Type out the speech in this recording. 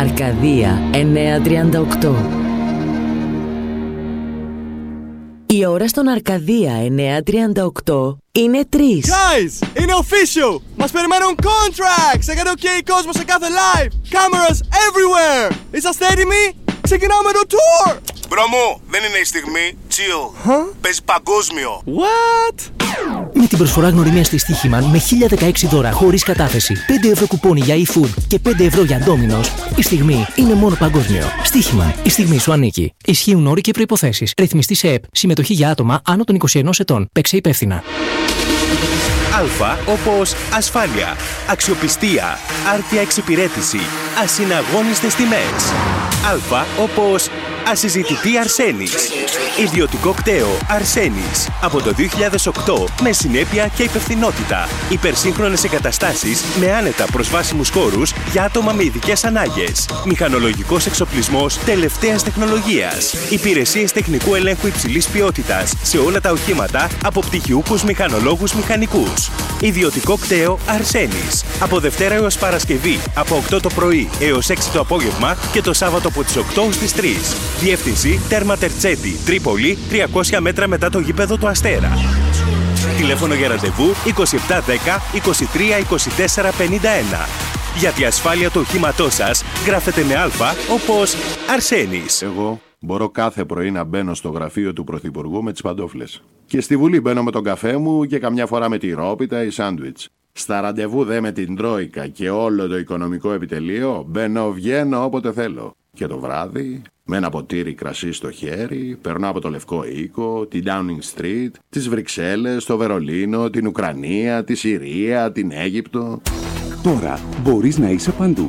Αρκαδία 938. Η ώρα στον Αρκαδία 938 είναι 3. Guys, είναι official! Μας περιμένουν contracts! Έκανε OK κόσμο σε κάθε live! Cameras everywhere! Είσαστε έτοιμοι? Ξεκινάμε το tour! Μπρο μου, δεν είναι η στιγμή. Chill. Παίζει παγκόσμιο. What? Με την προσφορά γνωριμία στη Στοίχημαν με 1016 δώρα χωρίς κατάθεση, 5 ευρώ κουπόνι για eFood και 5 ευρώ για Domino's, η στιγμή είναι μόνο παγκόσμιο. Στοίχημαν, η στιγμή σου ανήκει. Ισχύουν όροι και προϋποθέσεις. Ρυθμιστή σε ΕΠ. Συμμετοχή για άτομα άνω των 21 ετών. Παίξε υπεύθυνα. Α όπως ασφάλεια, αξιοπιστία, άρτια εξυπηρέτηση, ασυναγώνιστες τιμές. Α όπως ασυζητητή Αρσένης. Ιδιωτικό κτέο Αρσένης. Από το 2008 με συνέπεια και υπευθυνότητα. Υπερσύγχρονες εγκαταστάσεις με άνετα προσβάσιμους χώρους για άτομα με ειδικές ανάγκες. Μηχανολογικός εξοπλισμός τελευταίας τεχνολογίας. Υπηρεσίες τεχνικού ελέγχου υψηλής ποιότητας σε όλα τα οχήματα από πτυχιούχους μηχανολόγους μηχανικούς. Ιδιωτικό κτέο Αρσένης. Από Δευτέρα έως Παρασκευή από 8 το πρωί έως 6 το απόγευμα και το Σάββατο από τις 8 στις 3. Διεύθυνση Τέρμα Τερτσέτη, Τρίπολη, 300 μέτρα μετά το γήπεδο του Αστέρα. Τηλέφωνο για ραντεβού 2710 23 24 51. Για τη ασφάλεια του οχήματός σας γράφετε με Α όπως Αρσένης. Εγώ μπορώ κάθε πρωί να μπαίνω στο γραφείο του Πρωθυπουργού με τις παντόφλες. Και στη Βουλή μπαίνω με τον καφέ μου και καμιά φορά με τη ρόπιτα ή σάντουιτς. Στα ραντεβού δε με την Τρόικα και όλο το οικονομικό επιτελείο μπαίνω-βγαίνω όποτε θέλω. Και το βράδυ, με ένα ποτήρι κρασί στο χέρι, περνώ από το Λευκό Οίκο, την Downing Street, τις Βρυξέλλες, το Βερολίνο, την Ουκρανία, τη Συρία, την Αίγυπτο. Τώρα μπορείς να είσαι παντού.